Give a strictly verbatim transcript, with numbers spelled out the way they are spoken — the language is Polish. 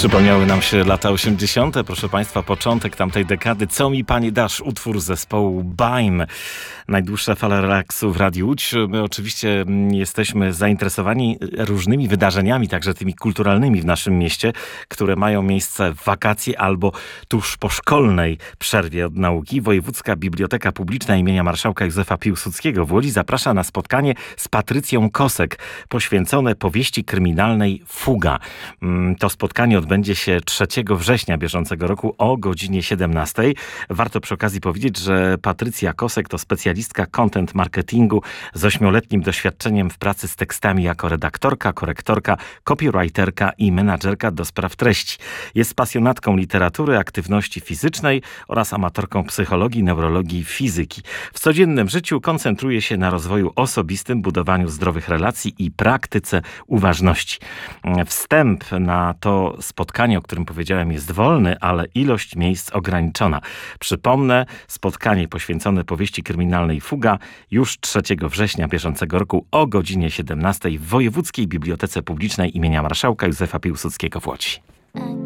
Przypomniały nam się lata osiemdziesiąte. Proszę Państwa, początek tamtej dekady. Co mi Pani dasz? Utwór zespołu Baim. Najdłuższa fala relaksu w Radiu Łódź. My oczywiście jesteśmy zainteresowani różnymi wydarzeniami, także tymi kulturalnymi w naszym mieście, które mają miejsce w wakacje albo tuż po szkolnej przerwie od nauki. Wojewódzka Biblioteka Publiczna imienia marszałka Józefa Piłsudskiego w Łodzi zaprasza na spotkanie z Patrycją Kosek, poświęcone powieści kryminalnej Fuga. To spotkanie odbędzie się trzeciego września bieżącego roku o godzinie siedemnastej. Warto przy okazji powiedzieć, że Patrycja Kosek to specjalistka content marketingu z ośmioletnim doświadczeniem w pracy z tekstami jako redaktorka, korektorka, copywriterka i menadżerka do spraw treści. Jest pasjonatką literatury, aktywności fizycznej oraz amatorką psychologii, neurologii i fizyki. W codziennym życiu koncentruje się na rozwoju osobistym, budowaniu zdrowych relacji i praktyce uważności. Wstęp na to spotkanie, o którym powiedziałem, jest wolny, ale ilość miejsc ograniczona. Przypomnę, spotkanie poświęcone powieści kryminalnej Fuga już trzeciego września bieżącego roku o godzinie siedemnastej w Wojewódzkiej Bibliotece Publicznej imienia marszałka Józefa Piłsudskiego w Łodzi.